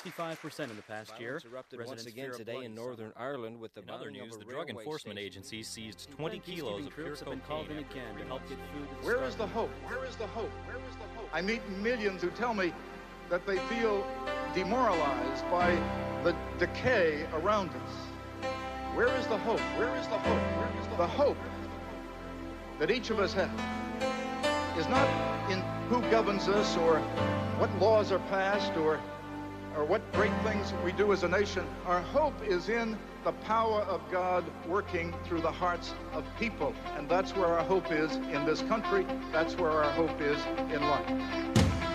65% in the past year. Violence erupted once again today in Northern Ireland with the In other bombing news, of the a Drug railway Enforcement station. Agency seized 20 kilos of pure troops have been called in cocaine. again to help get food to the Where is the struggling. hope? Where is the hope? Where is the hope? I meet millions who tell me that they feel demoralized by the decay around us. Where is the hope? Where is the hope? Where is the hope that each of us has is not in who governs us or what laws are passed or what great things we do as a nation. Our hope is in the power of God working through the hearts of people. And that's where our hope is in this country. That's where our hope is in life.